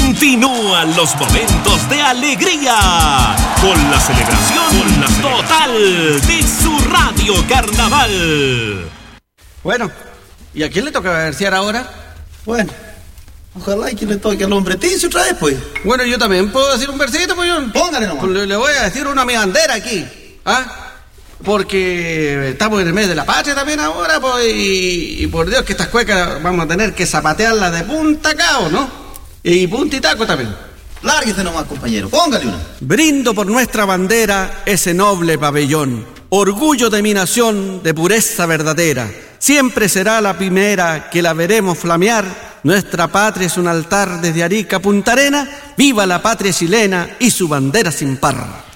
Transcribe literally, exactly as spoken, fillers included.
Continúan los momentos de alegría con la celebración, con la celebración total de su Radio Carnaval. Bueno, ¿y a quién le toca versear ahora? Bueno, ojalá y que le toque al hombre Ticio otra vez, pues. Bueno, yo también puedo decir un versito, pues yo. Póngale nomás. Le, le voy a decir una a mi bandera aquí, ¿ah? Porque estamos en el mes de la patria también ahora, pues, y, y por Dios que estas cuecas vamos a tener que zapatearlas de punta a cabo, ¿no? Y punta y taco también. Lárguese nomás, compañero, póngale una. Brindo por nuestra bandera ese noble pabellón, orgullo de mi nación de pureza verdadera. Siempre será la primera que la veremos flamear. Nuestra patria es un altar desde Arica a Punta Arenas. ¡Viva la patria chilena y su bandera sin par!